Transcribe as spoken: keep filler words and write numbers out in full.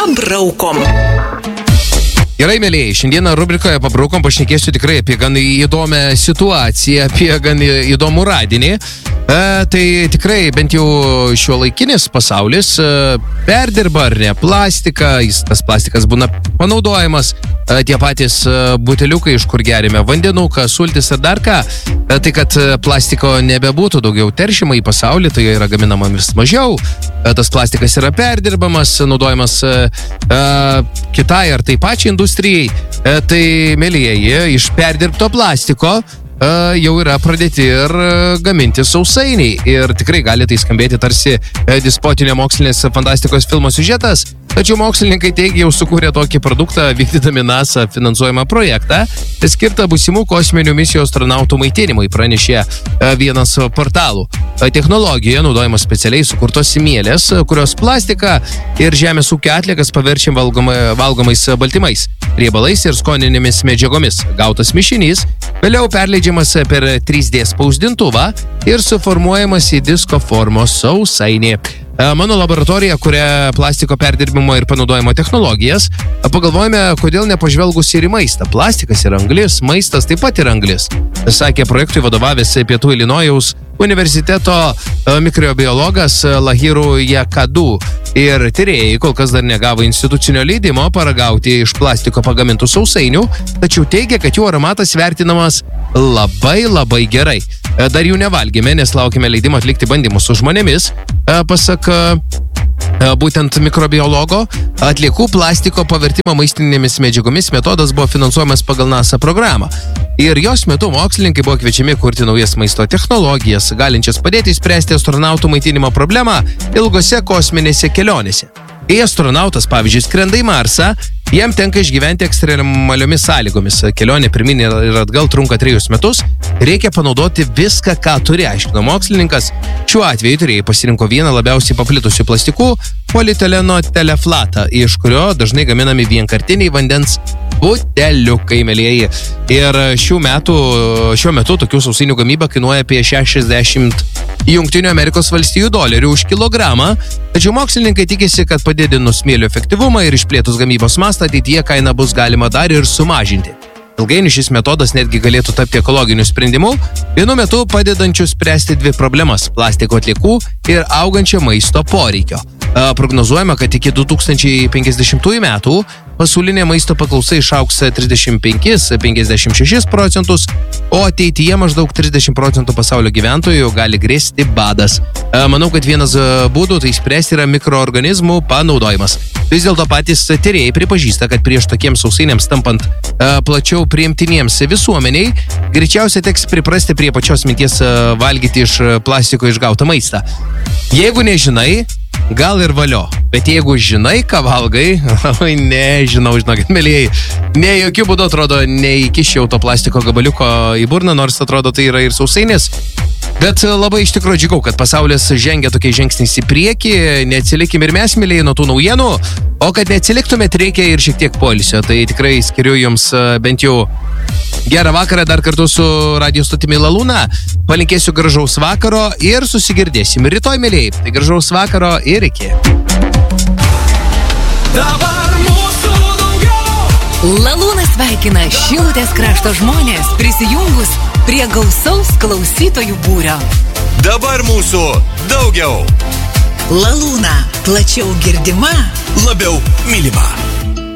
Pabraukom. Gerai, mėlėjai, šiandieną rubrikoje Pabraukom pašnekėsiu tikrai apie gan įdomią situaciją, apie gan įdomų radinį. E, tai tikrai bent jau šiuolaikinis pasaulis e, perdirba ar ne plastiką, jis, tas plastikas būna panaudojamas, e, tie patys e, buteliukai, iš kur gerime vandenuką, sultis ar dar ką. E, tai kad plastiko nebebūtų daugiau teršima į pasaulį, tai yra gaminama vis mažiau. E, tas plastikas yra perdirbamas, naudojamas e, e, kitai ar tai pačiai industrijai. E, tai, mėlyjeji, iš perdirbto plastiko Uh, jau yra pradėti ir uh, gaminti sausainiai. Ir tikrai gali tai skambėti tarsi uh, dispotinio mokslinės fantastikos filmo siužetas. Tačiau mokslininkai teigia, jau sukūrė tokį produktą, vykdydami NASA finansuojamą projektą, skirtą būsimų kosminių misijų astronautų maitinimui, pranešė uh, vienas portalų. Uh, technologija naudojama specialiai sukurtos mielės, uh, kurios plastiką ir žemės ūkio atliekas paverčia valgoma, valgomais baltymais, riebalais ir skoninėmis medžiagomis. Gautas mišinys vėliau perleidžiamas per trys D spausdintuvą ir suformuojamas į disko formos sausainį. Mano laboratorija, kuria plastiko perdirbimo ir panaudojimo technologijas, pagalvojame, kodėl nepažvelgus ir į maistą. Plastikas yra anglis, maistas taip pat yra anglis, sakė projektui vadovavęs Pietų Ilinojaus universiteto mikrobiologas Lahiru Yakadu. Ir tyrėjai kol kas dar negavo institucinio leidimo paragauti iš plastiko pagamintų sausainių, tačiau teigia, kad jų aromatas vertinamas labai labai gerai. Dar jų nevalgėme, nes laukime leidimo atlikti bandymus su žmonėmis. Pasak būtent mikrobiologo, atliekų plastiko pavertimo maistinėmis medžiagomis metodas buvo finansuojamas pagal NASA programą. Ir jos metu mokslininkai buvo kviečiami kurti naujas maisto technologijas, galinčias padėti spręsti astronautų maitinimo problemą ilgose kosminėse kelionėse. Kai astronautas, pavyzdžiui, skrenda į Marsą, jam tenka išgyventi ekstremaliomis sąlygomis. Kelionė pirmin ir atgal trunka trejus metus. Reikia panaudoti viską, ką turi, aiškino mokslininkas. Šiuo atveju tyrėjai pasirinko vieną labiausiai paplitusių plastikų – polietileno teleflatą, iš kurio dažnai gaminami vienkartiniai vandens buteliukai, mėlyjeji. Ir šių metų, šiuo metu tokių sausainių gamyba kainuoja apie šešiasdešimt Jungtinių Amerikos valstijų dolerių už kilogramą. Tačiau mokslininkai tikisi, kad padidinus smėlio efektyvumą ir išplėtus gamybos mastą, ateityje kainą bus galima dar ir sumažinti. Ilgainiui šis metodas netgi galėtų tapti ekologiniu sprendimu, vienu metu padedančiu spręsti dvi problemas – plastiko atliekų ir augančio maisto poreikio. Prognozuojama, kad iki du tūkstančiai penkiasdešimtųjų metų pasaulinė maisto paklausa išaugs trisdešimt penkis iki penkiasdešimt šešis procentus, o ateityje maždaug trisdešimt procentų pasaulio gyventojų gali grėsti badas. Manau, kad vienas būdų tai spręsti yra mikroorganizmų panaudojimas. Vis dėlto patys tyrėjai pripažįsta, kad prieš tokiems sausainiams tampant plačiau priimtiniems visuomeniai, greičiausiai teks priprasti prie pačios minties valgyti iš plastiko išgautą maistą. Jeigu nežinai, gal ir valio. Bet jeigu žinai, ką valgai, oi, nežinau, žinokit, mėlyjei, ne jokių būdų atrodo neįkiščiau to plastiko gabaliuko į burną, nors atrodo tai yra ir sausainis. Bet labai iš tikrųjų džiugau, kad pasaulis žengia tokiais žingsniais į priekį, neatsilikim ir mes, mėlyjei, nuo tų naujienų, o kad neatsiliktumėt, reikia ir šiek tiek poilsio. Tai tikrai skiriu jums bent jau gerą vakarą dar kartu su radio stotimi Laluna. Palinkėsiu gražaus vakaro ir susigirdėsim rytoj, mėlyjei. Tai gražaus vakaro ir iki. Dabar mūsų daugiau. Lalūnas sveikina Šilutės krašto žmonės prisijungus prie gausaus klausytojų būrio. Dabar mūsų daugiau. Lalūna, plačiau girdima, Labiau mylima.